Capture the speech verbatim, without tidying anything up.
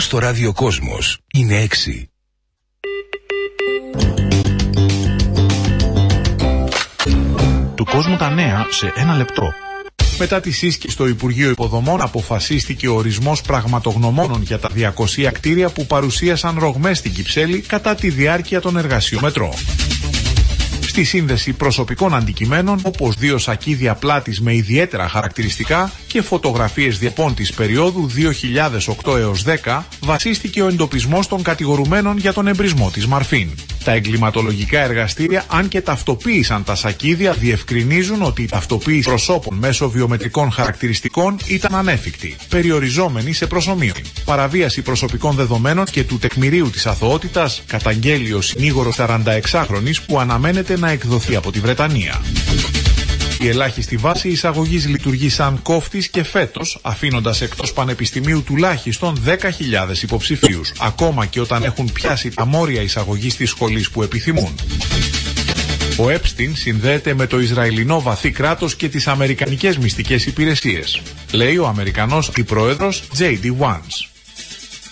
στο ραδιοκόσμος είναι έξι. Του κόσμου τα νέα σε ένα λεπτό. Μετά τη σύσκεψη στο Υπουργείο Υποδομών αποφασίστηκε ο ορισμός πραγματογνωμόνων για τα διακόσια κτίρια που παρουσίασαν ρογμές στην Κυψέλη κατά τη διάρκεια των εργασιών μετρό. Στη σύνδεση προσωπικών αντικειμένων, όπως δύο σακίδια πλάτης με ιδιαίτερα χαρακτηριστικά και φωτογραφίες διαπών της περίοδου δύο χιλιάδες οκτώ έως δέκα, βασίστηκε ο εντοπισμός των κατηγορουμένων για τον εμπρισμό της Μαρφίν. Τα εγκληματολογικά εργαστήρια, αν και ταυτοποίησαν τα σακίδια, διευκρινίζουν ότι η ταυτοποίηση προσώπων μέσω βιομετρικών χαρακτηριστικών ήταν ανέφικτη, περιοριζόμενη σε προσομοίωση. Παραβίαση προσωπικών δεδομένων και του τεκμηρίου της αθωότητας, καταγγέλει ο συνήγορος σαρανταεξάχρονης που αναμένεται να εκδοθεί από τη Βρετανία. Η ελάχιστη βάση εισαγωγής λειτουργεί σαν κόφτης και φέτος, αφήνοντας εκτός πανεπιστημίου τουλάχιστον δέκα χιλιάδες υποψηφίους, ακόμα και όταν έχουν πιάσει τα μόρια εισαγωγής της σχολής που επιθυμούν. Ο Έπστιν συνδέεται με το Ισραηλινό βαθύ κράτος και τις αμερικανικές μυστικές υπηρεσίες, λέει ο Αμερικανός αντιπρόεδρος τζέι ντι Vance.